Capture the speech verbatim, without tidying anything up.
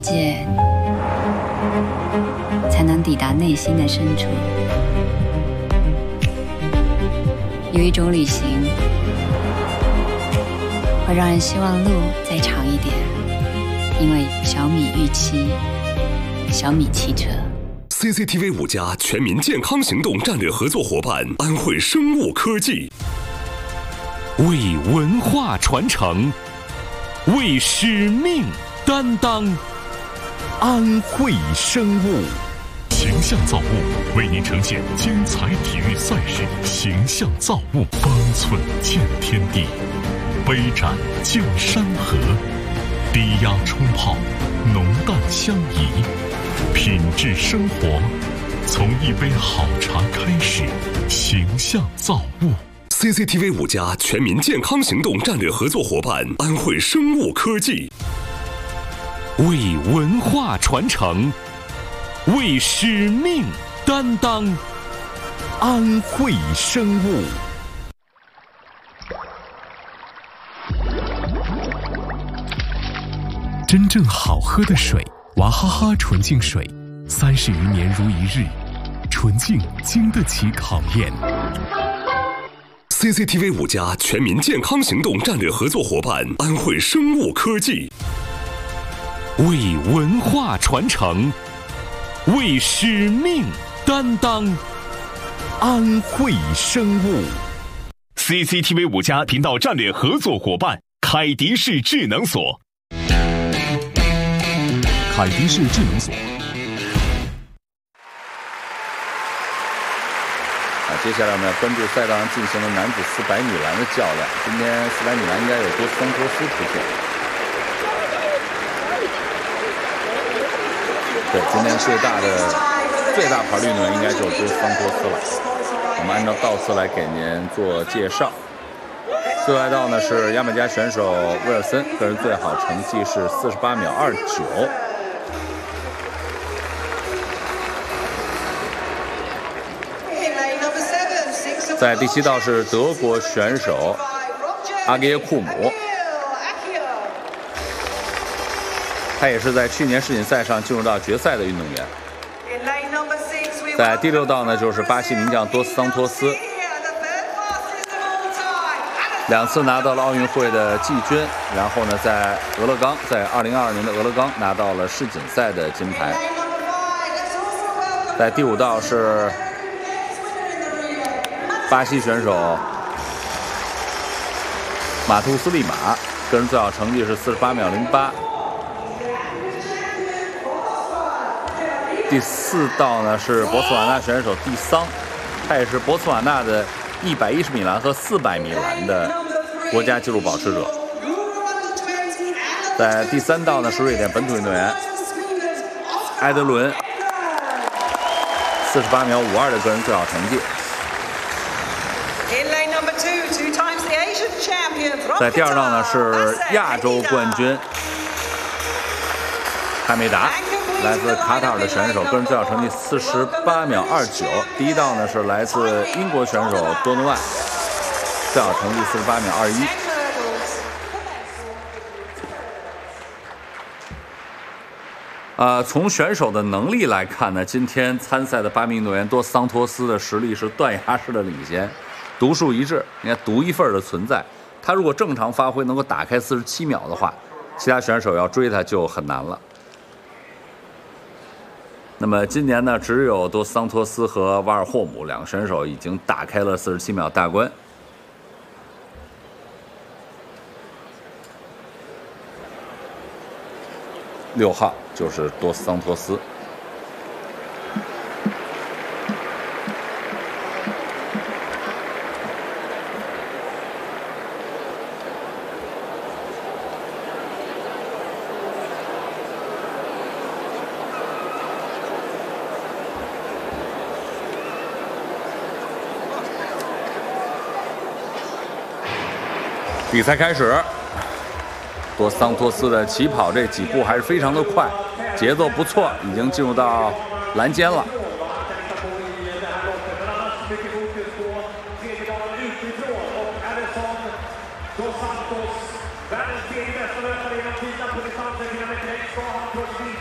界才能抵达内心的深处。有一种旅行会让人希望路再长一点，因为小米预期，小米汽车。 C C T V 五加全民健康行动战略合作伙伴安慧生物科技， 为文化传承，为使命担当。安慧生物形象造物为您呈现精彩体育赛事。形象造物，方寸见天地，杯盏见山河，低压冲泡，浓淡相宜，品质生活从一杯好茶开始。形象造物。 C C T V 五加全民健康行动战略合作伙伴安慧生物科技， 为文化传承，为使命担当。安慧生物。真正好喝的水，娃哈哈纯净水，三十余年如一日，纯净经得起考验。 C C T V 五加全民健康行动战略合作伙伴安慧生物科技， 为文化传承，为使命担当。安慧生物。 C C T V 五加频道战略合作伙伴凯迪士智能锁。 凯迪士智能锁。 啊，接下来我们要关注赛道上进行的男子四百米栏的较量。今天四百米栏应该有多斯桑托斯出现。对，今天最大的最大牌运动员应该就是多斯桑托斯了。我们按照道次来给您做介绍。最后一道呢是牙买加选手威尔森，个人最好成绩是四十八秒二九。在第七道是德国选手阿格耶库姆，他也是在去年世锦赛上进入到决赛的运动员。在第六道呢，就是巴西名将多斯桑托斯，两次拿到了奥运会的季军，然后呢，在俄勒冈，在二零二二年的俄勒冈拿到了世锦赛的金牌。在第五道是巴西选手马图斯利马，个人最好成绩是四十八秒零八。第四道呢是博茨瓦纳选手蒂桑，他也是博茨瓦纳的一百一十米栏和四百米栏的国家纪录保持者。在第三道呢是瑞典本土运动员埃德伦，四十八秒五二的个人最好成绩。在第二道呢是亚洲冠军哈梅达，来自卡塔尔的选手，个人最好成绩四十八秒二九。第一道呢是来自英国选手多诺万，最好成绩四十八秒二一。呃，从选手的能力来看呢，今天参赛的八名运动员多斯桑托斯的实力是断崖式的领先，独树一帜，你看独一份的存在。他如果正常发挥能够打开四十七秒的话，其他选手要追他就很难了。那么今年呢，只有多斯桑托斯和瓦尔霍姆两个选手已经打开了四十七秒大关。六号就是多斯桑托斯。比赛开始，多斯桑托斯的起跑这几步还是非常的快，节奏不错，已经进入到栏间了。